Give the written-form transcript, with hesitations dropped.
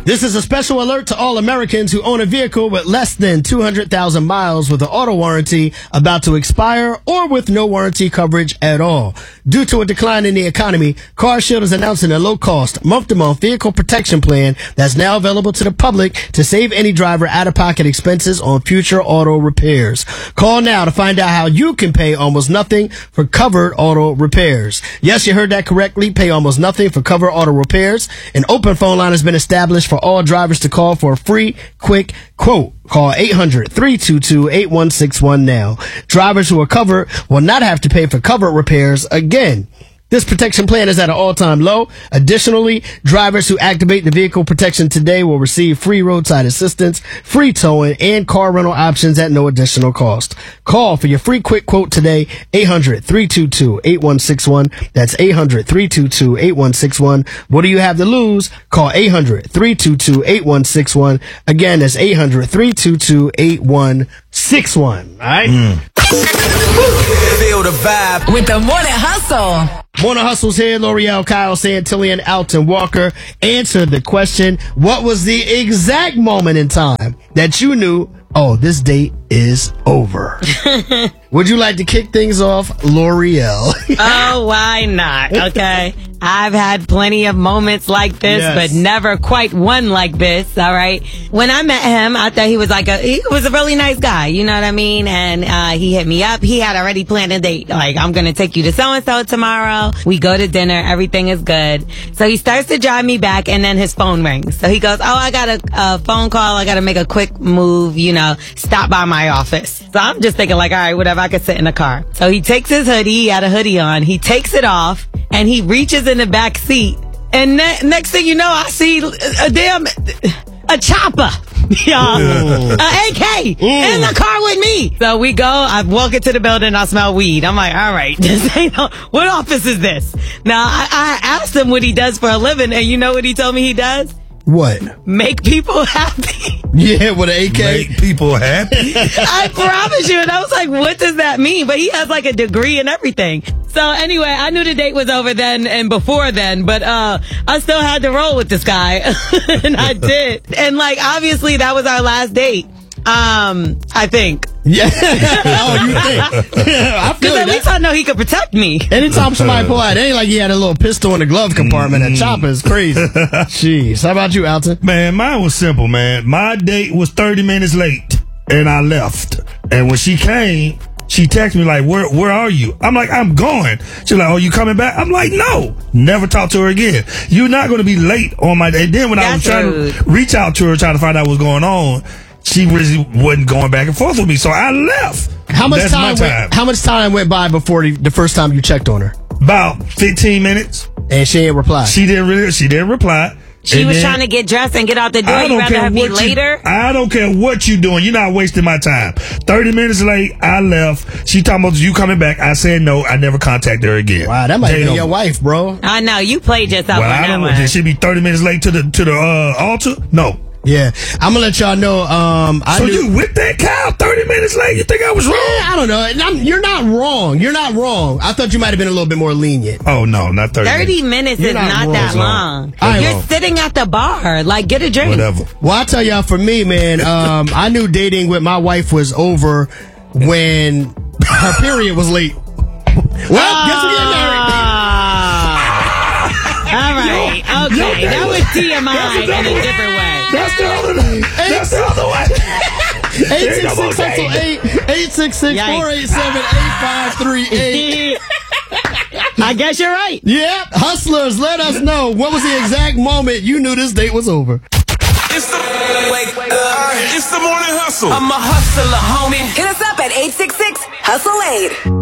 This is a special alert to all Americans who own a vehicle with less than 200,000 miles with an auto warranty about to expire or with no warranty coverage at all. Due to a decline in the economy, CarShield is announcing a low-cost, month-to-month vehicle protection plan that's now available to the public to save any driver out-of-pocket expenses on future auto repairs. Call now to find out how you can pay almost nothing for covered auto repairs. Yes, you heard that correctly. Pay almost nothing for covered auto repairs. An open phone line has been established for all drivers to call for a free, quick quote. Call 800-322-8161 now. Drivers who are covered will not have to pay for covered repairs again. This protection plan is at an all-time low. Additionally, drivers who activate the vehicle protection today will receive free roadside assistance, free towing, and car rental options at no additional cost. Call for your free quick quote today, 800-322-8161. That's 800-322-8161. What do you have to lose? Call 800-322-8161. Again, that's 800-322-8161. All right? Feel the vibe with the Morning Hustle. Morning Hustle's here. L'Oreal, Kyle Santillan, Alton Walker. Answer the question, what was the exact moment in time that you knew, oh, this date is over? Would you like to kick things off, L'Oreal? Oh, why not? Okay. I've had plenty of moments like this, but never quite one like this. All right. When I met him, I thought he was he was a really nice guy. You know what I mean? And he hit me up. He had already planned a date. Like, I'm going to take you to so-and-so tomorrow. We go to dinner. Everything is good. So he starts to drive me back, and then his phone rings. So he goes, oh, I got a phone call. I got to make a quick move, stop by my office. So I'm just thinking like, all right, whatever. I could sit in the car. So he takes his hoodie. He had a hoodie on. He takes it off, and he reaches in the back seat. And next thing you know, I see a chopper. An AK in the car with me. So we go, I walk into the building, I smell weed. I'm like, all right, what office is this? Now, I asked him what he does for a living, and you know what he told me he does? What? Make people happy. Yeah, with an AK. Make people happy. I promise you. And I was like, what does that mean? But he has like a degree and everything. So anyway, I knew the date was over then and before then, but I still had to roll with this guy. And I did. And obviously that was our last date. I think. Yeah. Oh, you think? I feel because at least I know he could protect me. Anytime somebody pull out, it ain't like he had a little pistol in the glove compartment. That chopper is crazy. Jeez. How about you, Alton? Man, mine was simple, man. My date was 30 minutes late, and I left. And when she came, she texted me like, where are you? I'm like, I'm going. She's like, oh, you coming back? I'm like, no. Never talk to her again. You're not going to be late on my day. Then when I was trying to reach out to her, trying to find out what's going on, she really wasn't going back and forth with me, so I left. How much time went by before the first time you checked on her? About 15 minutes. And she didn't reply? She didn't reply. She was trying to get dressed and get out the door. You'd rather have me later? I don't care what you're doing. You're not wasting my time. 30 minutes late, I left. She talking about you coming back. I said no. I never contacted her again. Wow, that might be your wife, bro. I know. You played yourself on that one. Did she be 30 minutes late to the altar? No. Yeah, I'm gonna let y'all know. You with that cow 30 minutes late? You think I was wrong? I don't know. You're not wrong. You're not wrong. I thought you might have been a little bit more lenient. Oh no, not 30. 30 minutes is not that long. You're sitting at the bar, get a drink. Whatever. Well, I tell y'all, for me, man, I knew dating with my wife was over when her period was late. Well, guess we getting married. All right. Okay. That was TMI in a different way. That's the other way. That's the other way. 866-887-8538. I guess you're right. Yeah. Hustlers, let us know. What was the exact moment you knew this date was over? It's the morning hustle. I'm a hustler, homie. Hit us up at 866-HUSTLE-8.